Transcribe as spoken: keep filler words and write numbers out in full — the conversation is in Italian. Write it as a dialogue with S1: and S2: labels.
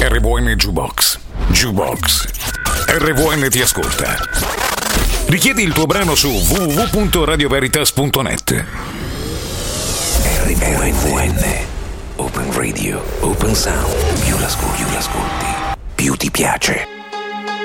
S1: R V N Jukebox. Jukebox. R V N ti ascolta. Richiedi il tuo brano su w w w punto radio veritas punto net. R V N. Open Radio, Open Sound. Più l'ascolti, più l'ascolti, più ti piace.